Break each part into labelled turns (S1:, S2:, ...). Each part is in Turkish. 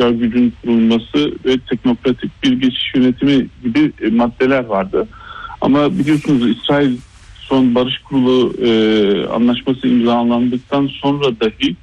S1: nükleer gücün kurulması ve teknokratik bir geçiş yönetimi gibi maddeler vardı. Ama biliyorsunuz İsrail son barış kurulu anlaşması imzalandıktan sonra dahi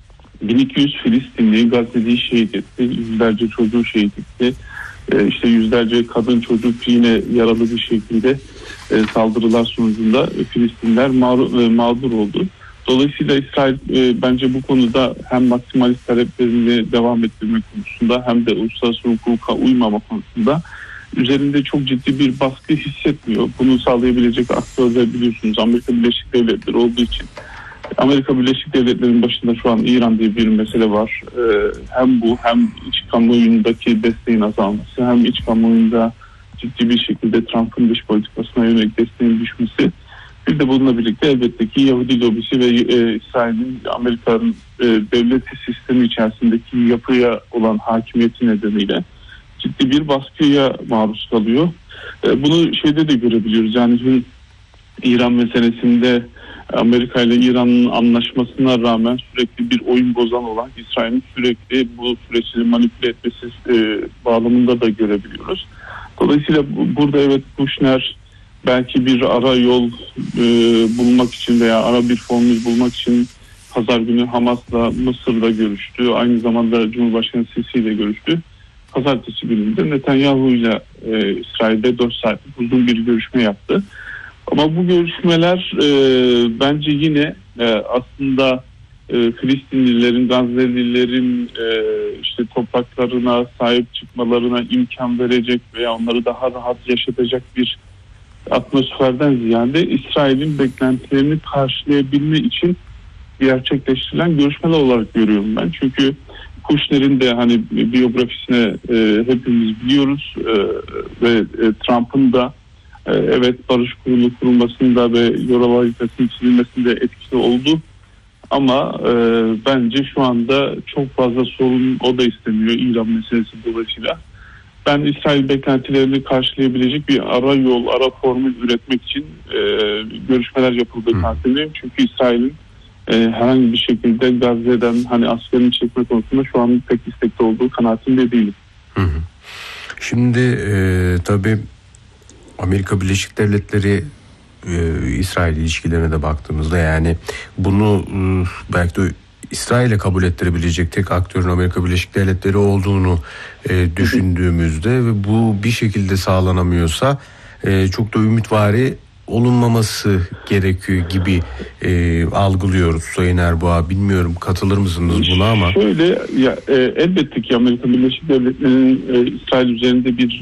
S1: 1200 Filistinli Gazze'yi şehit etti. Yüzlerce çocuğu şehit etti. İşte yüzlerce kadın çocuk yine yaralı bir şekilde saldırılar sonucunda Filistinler mağdur oldu. Dolayısıyla İsrail bence bu konuda hem maksimalist taleplerini devam ettirmek konusunda hem de uluslararası hukuka uymama konusunda üzerinde çok ciddi bir baskı hissetmiyor. Bunu sağlayabilecek aktörler biliyorsunuz Amerika Birleşik Devletleri olduğu için. Amerika Birleşik Devletleri'nin başında şu an İran diye bir mesele var. Hem bu hem iç kamuoyundaki desteğin azalması hem iç kamuoyunda ciddi bir şekilde Trump'ın dış politikasına yönelik desteğin düşmesi. Bir de bununla birlikte elbette ki Yahudi lobisi ve İsrail'in Amerika'nın devleti sistemi içerisindeki yapıya olan hakimiyeti nedeniyle ciddi bir baskıya maruz kalıyor. Bunu şeyde de görebiliyoruz. Yani İran meselesinde Amerika ile İran'ın anlaşmasına rağmen sürekli bir oyun bozan olan İsrail'in sürekli bu süreçleri manipüle etmesi bağlamında da görebiliyoruz. Dolayısıyla burada evet Kushner belki bir ara yol bulmak için veya ara bir formül bulmak için pazar günü Hamas'la Mısır'da görüştü. Aynı zamanda Cumhurbaşkanı Sisi ile görüştü. Pazartesi gününde Netanyahu ile İsrail'de 4 saatlik uzun bir görüşme yaptı. Ama bu görüşmeler bence yine aslında Filistinlilerin, Gazze'lilerin işte topraklarına sahip çıkmalarına imkan verecek veya onları daha rahat yaşatacak bir atmosferden ziyade İsrail'in beklentilerini karşılayabilme için gerçekleştirilen görüşmeler olarak görüyorum ben. Çünkü Kushner'in de hani biyografisine hepimiz biliyoruz ve Trump'ın da evet barış kurulu kurulmasında ve Yorava haritasının çizilmesinde etkili oldu. Ama bence şu anda çok fazla sorun o da istemiyor İran meselesi dolayısıyla. Ben İsrail beklentilerini karşılayabilecek bir ara yol, ara formül üretmek için görüşmeler yapıldığı kanaatindeyim. Çünkü İsrail'in herhangi bir şekilde Gazze'den hani askerini çekme konusunda şu an pek istekli olduğu kanaatinde değilim.
S2: Şimdi tabii Amerika Birleşik Devletleri İsrail ilişkilerine de baktığımızda yani bunu belki de İsrail'e kabul ettirebilecek tek aktörün Amerika Birleşik Devletleri olduğunu düşündüğümüzde ve bu bir şekilde sağlanamıyorsa çok da ümitvari olunmaması gerekiyor gibi algılıyoruz Sayın Erboğa. Bilmiyorum katılır mısınız buna ama.
S1: Şöyle ya, elbette ki Amerika Birleşik Devletleri'nin İsrail üzerinde bir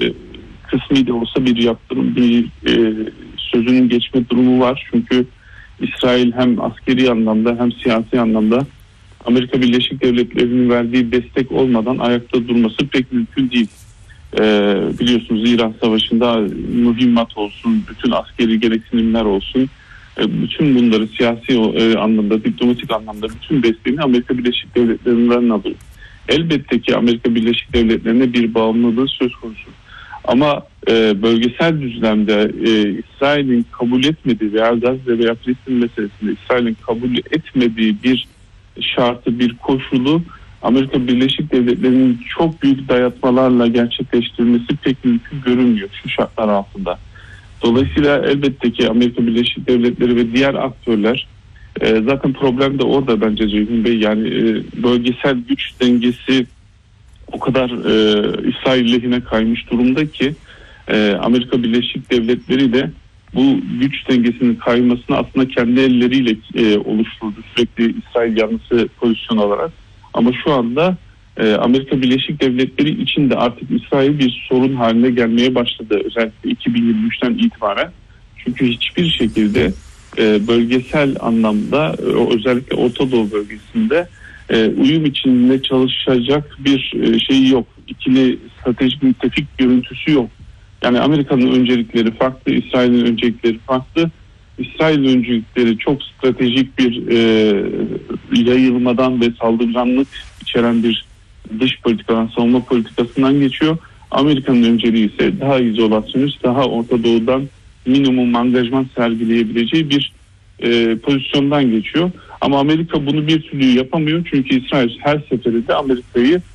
S1: kısmi de olsa bir yaptırım, bir sözünün geçme durumu var. Çünkü İsrail hem askeri anlamda hem siyasi anlamda Amerika Birleşik Devletleri'nin verdiği destek olmadan ayakta durması pek mümkün değil. Biliyorsunuz İran Savaşı'nda mühimmat olsun, bütün askeri gereksinimler olsun, bütün bunları siyasi anlamda, diplomatik anlamda bütün desteğini Amerika Birleşik Devletleri'nden alıyor. Elbette ki Amerika Birleşik Devletleri'ne bir bağımlılığı söz konusu. Ama bölgesel düzlemde İsrail'in kabul etmediği veya Gazze veya Filistin meselesinde İsrail'in kabul etmediği bir şartı, bir koşulu Amerika Birleşik Devletleri'nin çok büyük dayatmalarla gerçekleştirilmesi pek mümkün görünmüyor şu şartlar altında. Dolayısıyla elbette ki Amerika Birleşik Devletleri ve diğer aktörler zaten problem de orada bence Ceyhun Bey. Yani bölgesel güç dengesi o kadar İsrail lehine kaymış durumda ki Amerika Birleşik Devletleri de bu güç dengesinin kaymasını aslında kendi elleriyle oluşturdu sürekli İsrail yanlısı pozisyon olarak. Ama şu anda Amerika Birleşik Devletleri için de artık İsrail bir sorun haline gelmeye başladı. Özellikle 2023'ten itibaren. Çünkü hiçbir şekilde bölgesel anlamda özellikle Orta Doğu bölgesinde uyum içinde çalışacak bir şey yok. İkili stratejik müttefik görüntüsü yok. Yani Amerika'nın öncelikleri farklı, İsrail'in öncelikleri farklı. İsrail'in öncelikleri çok stratejik bir yayılmadan ve saldırganlık içeren bir dış politikadan, savunma politikasından geçiyor. Amerika'nın önceliği ise daha izolasyonist, daha Orta Doğu'dan minimum angajman sergileyebileceği bir pozisyondan geçiyor. Ama Amerika bunu bir türlü yapamıyor çünkü İsrail her seferinde Amerika'yı